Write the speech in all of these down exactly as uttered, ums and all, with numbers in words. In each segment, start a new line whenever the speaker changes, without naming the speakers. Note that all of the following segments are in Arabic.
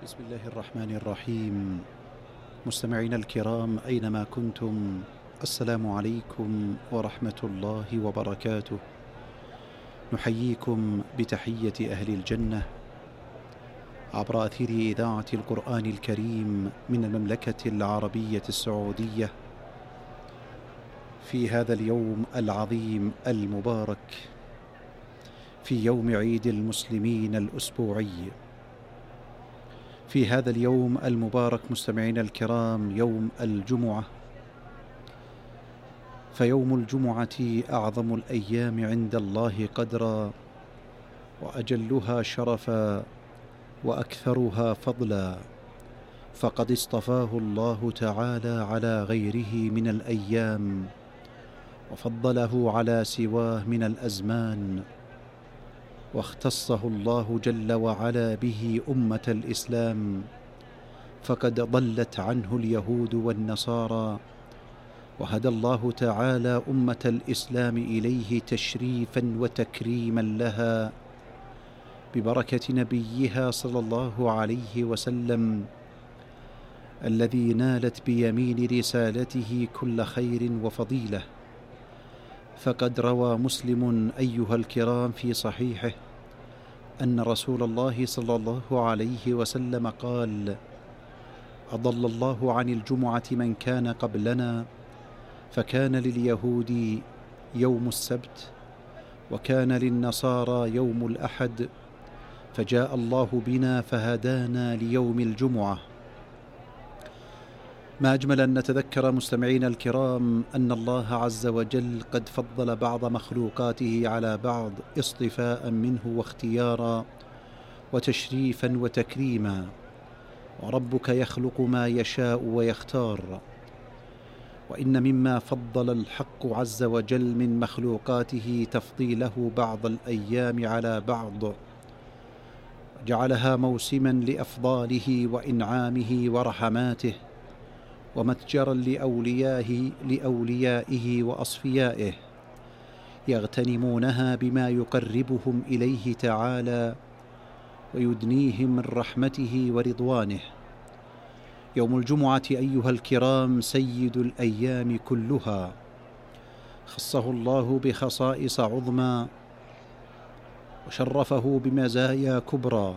بسم الله الرحمن الرحيم. مستمعينا الكرام أينما كنتم، السلام عليكم ورحمة الله وبركاته. نحييكم بتحية أهل الجنة عبر أثير إذاعة القرآن الكريم من المملكة العربية السعودية في هذا اليوم العظيم المبارك، في يوم عيد المسلمين الأسبوعي. في هذا اليوم المبارك مستمعينا الكرام يوم الجمعة، فيوم الجمعة أعظم الأيام عند الله قدرا، وأجلها شرفا، وأكثرها فضلا، فقد اصطفاه الله تعالى على غيره من الأيام، وفضله على سواه من الأزمان، واختصه الله جل وعلا به أمة الإسلام، فقد ضلت عنه اليهود والنصارى، وهدى الله تعالى أمة الإسلام إليه تشريفا وتكريما لها ببركة نبيها صلى الله عليه وسلم، الذي نالت بيمين رسالته كل خير وفضيلة. فقد روى مسلم أيها الكرام في صحيحه أن رسول الله صلى الله عليه وسلم قال: أضل الله عن الجمعة من كان قبلنا، فكان لليهود يوم السبت، وكان للنصارى يوم الأحد، فجاء الله بنا فهدانا ليوم الجمعة. ما أجمل أن نتذكر مستمعين الكرام أن الله عز وجل قد فضل بعض مخلوقاته على بعض اصطفاء منه واختيارا وتشريفا وتكريما، وربك يخلق ما يشاء ويختار. وإن مما فضل الحق عز وجل من مخلوقاته تفضيله بعض الأيام على بعض، جعلها موسما لأفضاله وإنعامه ورحماته، ومتجرا لأوليائه, لأوليائه وأصفيائه، يغتنمونها بما يقربهم إليه تعالى ويدنيهم من رحمته ورضوانه. يوم الجمعة أيها الكرام سيد الأيام كلها، خصه الله بخصائص عظمى، وشرفه بمزايا كبرى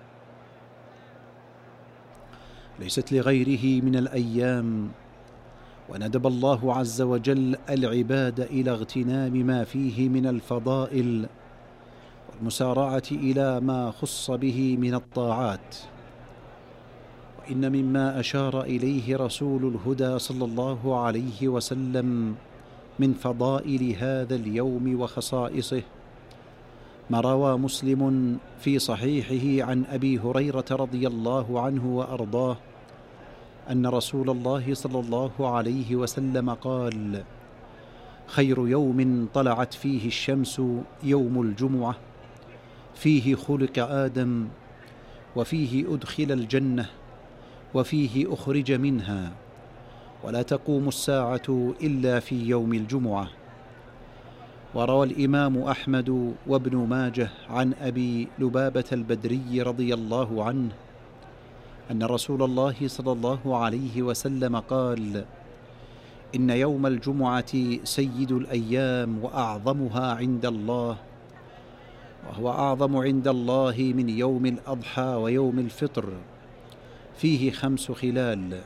ليست لغيره من الأيام، وندب الله عز وجل العباد إلى اغتنام ما فيه من الفضائل والمسارعة إلى ما خص به من الطاعات. وإن مما أشار إليه رسول الهدى صلى الله عليه وسلم من فضائل هذا اليوم وخصائصه ما روى مسلم في صحيحه عن أبي هريرة رضي الله عنه وأرضاه أن رسول الله صلى الله عليه وسلم قال: خير يوم طلعت فيه الشمس يوم الجمعة، فيه خلق آدم، وفيه أدخل الجنة، وفيه أخرج منها، ولا تقوم الساعة إلا في يوم الجمعة. وروى الإمام أحمد وابن ماجه عن أبي لبابة البدري رضي الله عنه أن رسول الله صلى الله عليه وسلم قال: إن يوم الجمعة سيد الأيام وأعظمها عند الله، وهو أعظم عند الله من يوم الأضحى ويوم الفطر، فيه خمس خلال: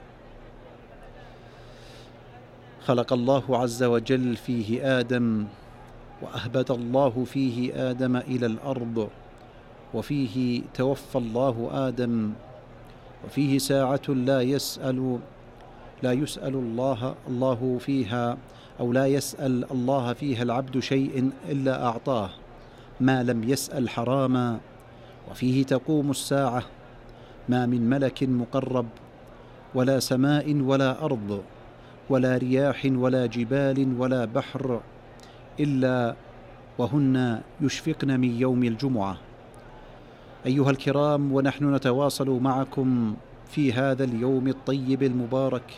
خلق الله عز وجل فيه آدم، وأهبط الله فيه آدم إلى الأرض، وفيه توفى الله آدم، وفيه ساعة لا يسأل لا يسأل الله الله فيها أو لا يسأل الله فيها العبد شيء إلا أعطاه ما لم يسأل حراما، وفيه تقوم الساعة، ما من ملك مقرب ولا سماء ولا أرض ولا رياح ولا جبال ولا بحر إلا وهن يشفقن من يوم الجمعة. أيها الكرام، ونحن نتواصل معكم في هذا اليوم الطيب المبارك،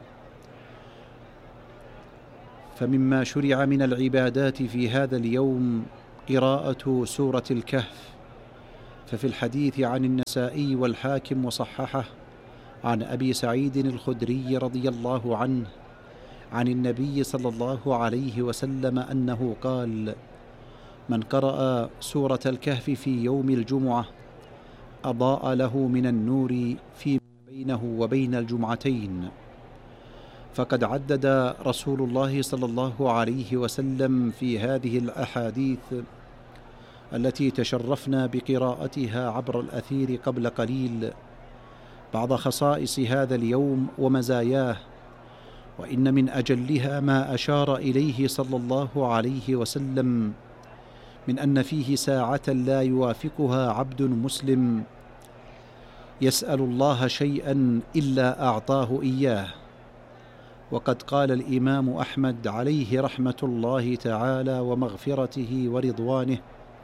فمما شرع من العبادات في هذا اليوم قراءة سورة الكهف، ففي الحديث عن النسائي والحاكم وصححه عن أبي سعيد الخدري رضي الله عنه عن النبي صلى الله عليه وسلم أنه قال: من قرأ سورة الكهف في يوم الجمعة أضاء له من النور فيما بينه وبين الجمعتين. فقد عدد رسول الله صلى الله عليه وسلم في هذه الأحاديث التي تشرفنا بقراءتها عبر الأثير قبل قليل بعض خصائص هذا اليوم ومزاياه، وإن من أجلها ما أشار إليه صلى الله عليه وسلم من أن فيه ساعة لا يوافقها عبد مسلم يسأل الله شيئا إلا أعطاه إياه. وقد قال الإمام أحمد عليه رحمة الله تعالى ومغفرته ورضوانه: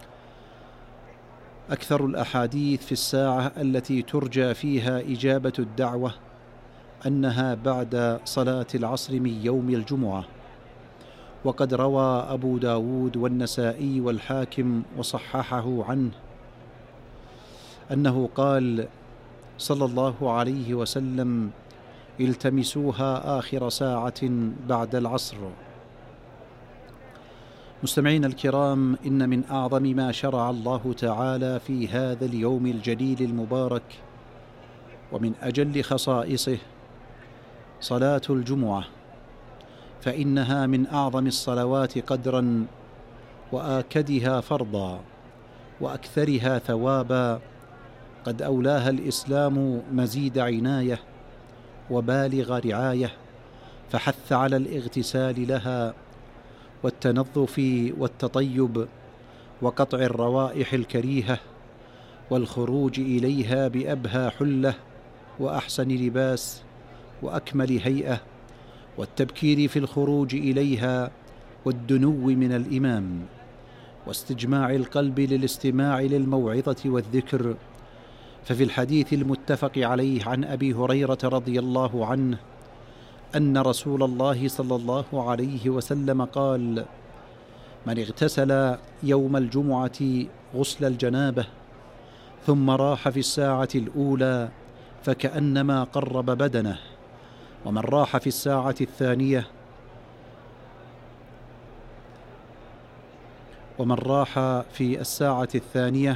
أكثر الأحاديث في الساعة التي ترجى فيها إجابة الدعوة أنها بعد صلاة العصر من يوم الجمعة. وقد روى أبو داود والنسائي والحاكم وصححه عنه أنه قال صلى الله عليه وسلم: التمسوها آخر ساعة بعد العصر. مستمعين الكرام، إن من أعظم ما شرع الله تعالى في هذا اليوم الجليل المبارك ومن أجل خصائصه صلاة الجمعة، فإنها من أعظم الصلوات قدرا وآكدها فرضا وأكثرها ثوابا. قد أولاها الإسلام مزيد عناية وبالغ رعاية، فحث على الاغتسال لها والتنظف والتطيب وقطع الروائح الكريهة والخروج إليها بأبهى حلة وأحسن لباس وأكمل هيئة، والتبكير في الخروج إليها والدنو من الإمام، واستجماع القلب للاستماع للموعظة والذكر. ففي الحديث المتفق عليه عن أبي هريرة رضي الله عنه أن رسول الله صلى الله عليه وسلم قال: من اغتسل يوم الجمعة غسل الجنابة ثم راح في الساعة الأولى فكأنما قرب بدنه، ومن راح في الساعة الثانية ومن راح في الساعة الثانية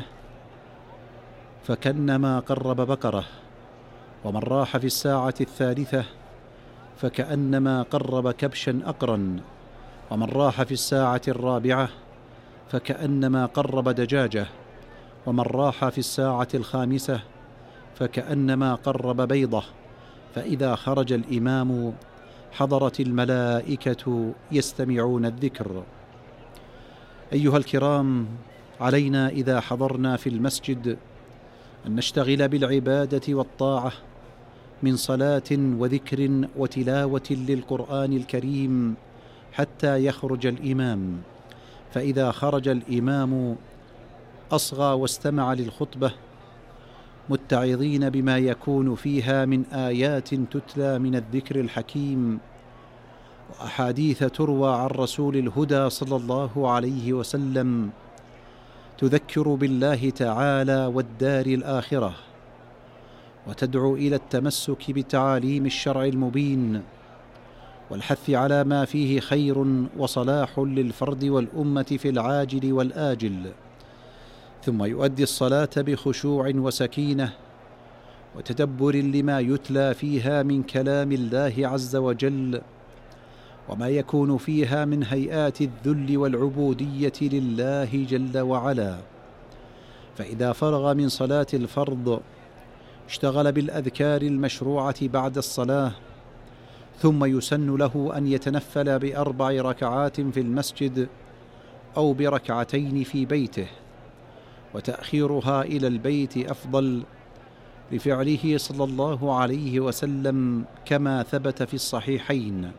فكأنما قرب بقرة، ومن راح في الساعة الثالثة فكأنما قرب كبشا أقرا، ومن راح في الساعة الرابعة فكأنما قرب دجاجة، ومن راح في الساعة الخامسة فكأنما قرب بيضة. فإذا خرج الإمام حضرت الملائكة يستمعون الذكر. أيها الكرام، علينا إذا حضرنا في المسجد أن نشتغل بالعبادة والطاعة من صلاة وذكر وتلاوة للقرآن الكريم حتى يخرج الإمام. فإذا خرج الإمام أصغى واستمع للخطبة متعظين بما يكون فيها من آيات تتلى من الذكر الحكيم وأحاديث تروى عن رسول الهدى صلى الله عليه وسلم تذكر بالله تعالى والدار الآخرة، وتدعو إلى التمسك بتعاليم الشرع المبين والحث على ما فيه خير وصلاح للفرد والأمة في العاجل والآجل، ثم يؤدي الصلاة بخشوع وسكينة وتدبر لما يتلى فيها من كلام الله عز وجل وما يكون فيها من هيئات الذل والعبودية لله جل وعلا. فإذا فرغ من صلاة الفرض اشتغل بالأذكار المشروعة بعد الصلاة، ثم يسن له أن يتنفل بأربع ركعات في المسجد أو بركعتين في بيته، وتأخيرها إلى البيت أفضل لفعله صلى الله عليه وسلم كما ثبت في الصحيحين.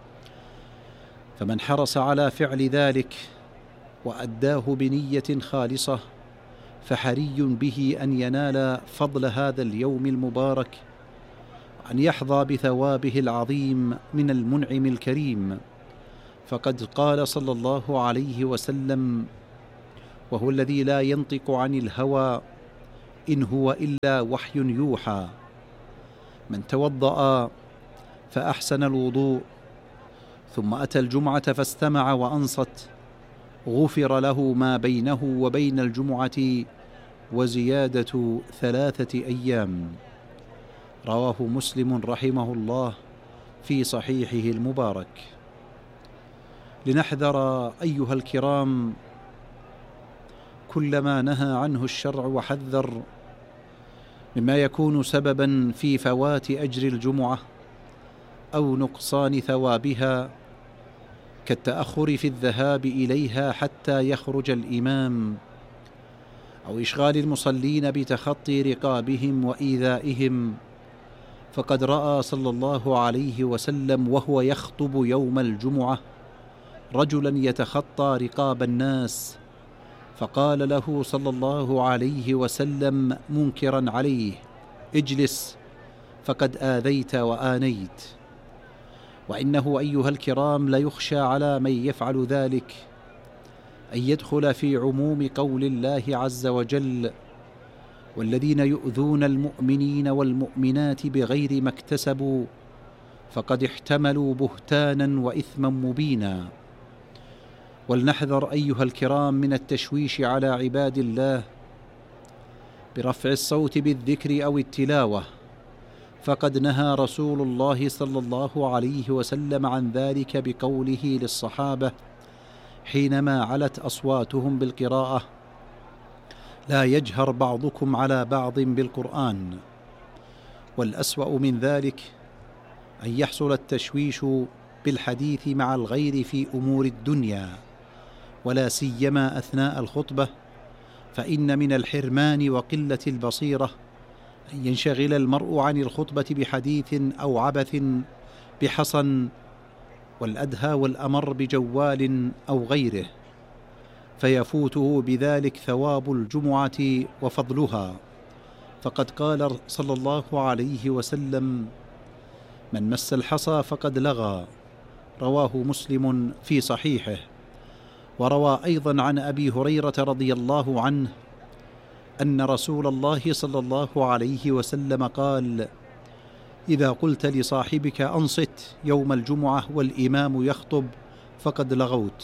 فمن حرص على فعل ذلك وأداه بنية خالصة فحري به أن ينال فضل هذا اليوم المبارك وأن يحظى بثوابه العظيم من المنعم الكريم. فقد قال صلى الله عليه وسلم، وهو الذي لا ينطق عن الهوى: إن هو إلا وحي يوحى. من توضأ فأحسن الوضوء ثم أتى الجمعة فاستمع وأنصت غفر له ما بينه وبين الجمعة وزيادة ثلاثة أيام. رواه مسلم رحمه الله في صحيحه المبارك. لنحذر أيها الكرام كل ما نهى عنه الشرع وحذر مما يكون سببا في فوات أجر الجمعة أو نقصان ثوابها، كالتأخر في الذهاب إليها حتى يخرج الإمام، أو إشغال المصلين بتخطي رقابهم وإيذائهم. فقد رأى صلى الله عليه وسلم وهو يخطب يوم الجمعة رجلا يتخطى رقاب الناس، فقال له صلى الله عليه وسلم منكرا عليه: اجلس فقد آذيت وآنيت. وإنه أيها الكرام ليخشى على من يفعل ذلك أن يدخل في عموم قول الله عز وجل: والذين يؤذون المؤمنين والمؤمنات بغير ما اكتسبوا فقد احتملوا بهتانا وإثما مبينا. ولنحذر أيها الكرام من التشويش على عباد الله برفع الصوت بالذكر أو التلاوة، فقد نهى رسول الله صلى الله عليه وسلم عن ذلك بقوله للصحابة حينما علت أصواتهم بالقراءة: لا يجهر بعضكم على بعض بالقرآن. والأسوأ من ذلك أن يحصل التشويش بالحديث مع الغير في أمور الدنيا، ولا سيما أثناء الخطبة، فإن من الحرمان وقلة البصيرة أن ينشغل المرء عن الخطبة بحديث أو عبث بحصن، والأدهى والأمر بجوال أو غيره، فيفوته بذلك ثواب الجمعة وفضلها. فقد قال صلى الله عليه وسلم: من مس الحصى فقد لغى. رواه مسلم في صحيحه. وروى أيضا عن أبي هريرة رضي الله عنه أن رسول الله صلى الله عليه وسلم قال: إذا قلت لصاحبك أنصت يوم الجمعة والإمام يخطب فقد لغوت.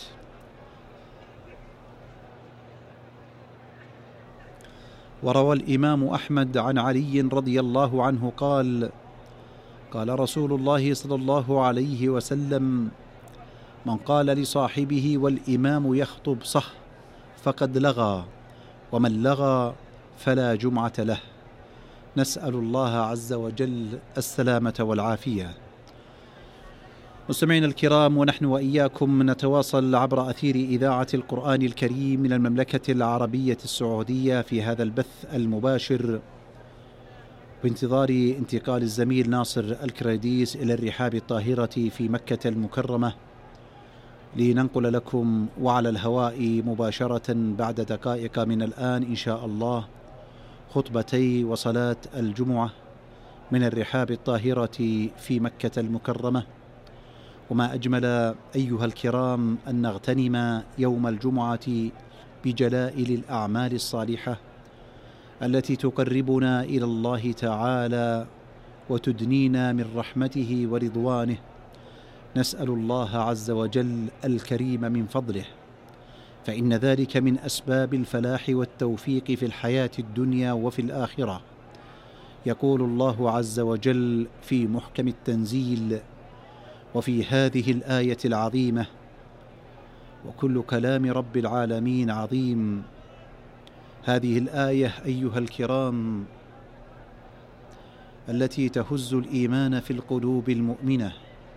وروى الإمام أحمد عن علي رضي الله عنه قال: قال رسول الله صلى الله عليه وسلم: من قال لصاحبه والإمام يخطب صح فقد لغى، ومن لغى فلا جمعة له. نسأل الله عز وجل السلامة والعافية. مستمعينا الكرام، ونحن وإياكم نتواصل عبر أثير إذاعة القرآن الكريم من المملكة العربية السعودية في هذا البث المباشر، بانتظار انتقال الزميل ناصر الكريديس إلى الرحاب الطاهرة في مكة المكرمة لننقل لكم وعلى الهواء مباشرة بعد دقائق من الآن إن شاء الله خطبتي وصلاة الجمعة من الرحاب الطاهرة في مكة المكرمة. وما أجمل أيها الكرام أن نغتنم يوم الجمعة بجلائل الأعمال الصالحة التي تقربنا إلى الله تعالى وتدنينا من رحمته ورضوانه. نسأل الله عز وجل الكريم من فضله، فإن ذلك من أسباب الفلاح والتوفيق في الحياة الدنيا وفي الآخرة. يقول الله عز وجل في محكم التنزيل وفي هذه الآية العظيمة: وكل كلام رب العالمين عظيم. هذه الآية أيها الكرام التي تهز الإيمان في القلوب المؤمنة: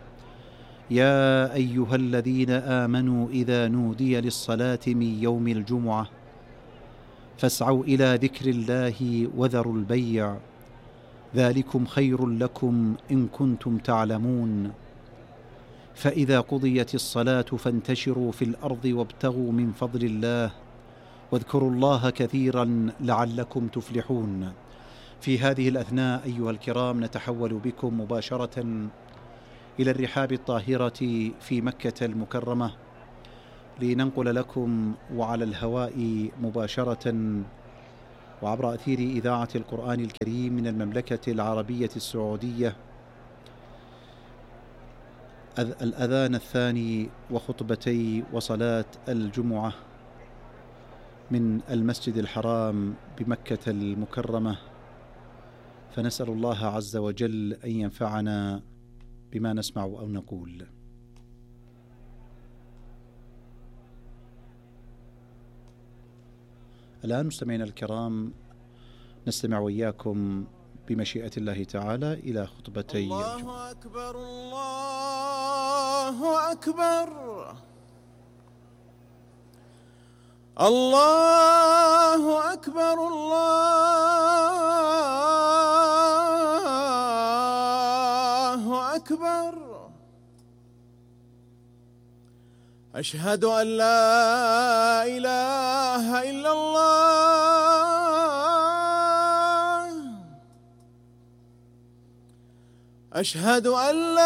يا أيها الذين آمنوا إذا نودي للصلاة من يوم الجمعة فاسعوا إلى ذكر الله وذروا البيع ذلكم خير لكم إن كنتم تعلمون. فإذا قضيت الصلاة فانتشروا في الأرض وابتغوا من فضل الله واذكروا الله كثيرا لعلكم تفلحون. في هذه الأثناء أيها الكرام نتحول بكم مباشرة إلى الرحاب الطاهرة في مكة المكرمة لننقل لكم وعلى الهواء مباشرة وعبر أثير إذاعة القرآن الكريم من المملكة العربية السعودية الأذان الثاني وخطبتي وصلاة الجمعة من المسجد الحرام بمكة المكرمة، فنسأل الله عز وجل أن ينفعنا بما نسمع أو نقول. الآن مستمعينا الكرام نستمع وإياكم بمشيئة الله تعالى إلى خطبتي
الله
الجمعة.
أكبر الله أكبر الله أكبر الله أكبر أشهد أن لا إله إلا الله أشهد أن لا